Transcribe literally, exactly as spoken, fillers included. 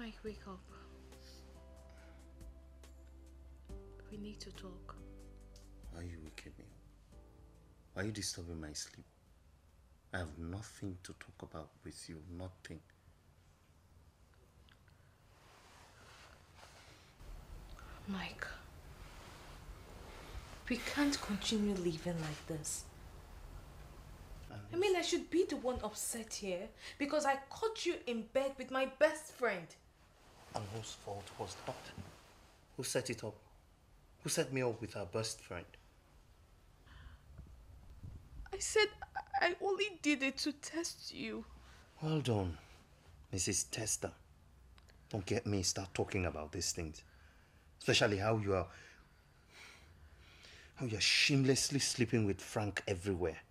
Mike, wake up. We need to talk. Why are you waking me up? Why are you disturbing my sleep? I have nothing to talk about with you, nothing. Mike, we can't continue living like this. I mean, I should be the one upset here because I caught you in bed with my best friend. And whose fault was that? Who set it up? Who set me up with our best friend? I said I only did it to test you. Hold on, Missus Tester. Don't get me start talking about these things. Especially how you are... How you're shamelessly sleeping with Frank everywhere.